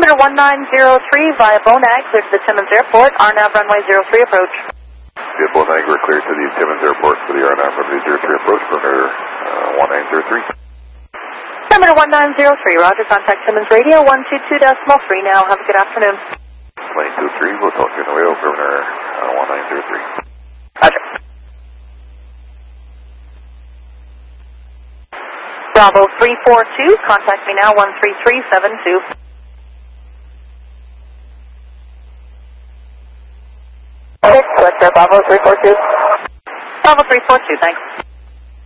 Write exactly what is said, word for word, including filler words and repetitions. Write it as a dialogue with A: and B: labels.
A: Perimeter one nine zero three via Bonag, clear to the Timmins Airport, R N A V runway zero three approach.
B: Via Bonag, we're clear to the Timmins Airport for the R N A V runway zero three approach, perimeter uh, one nine zero three.
A: Perimeter one nine zero three, roger, contact Timmins Radio one two two decimal three now, have a good afternoon.
B: one nine two three, we'll talk to you on the way over, perimeter uh, one nine zero three.
A: Roger. Bravo three four two, contact me now one three three seven two.
C: Six, Bravo three four two.
A: Bravo three four two, thanks.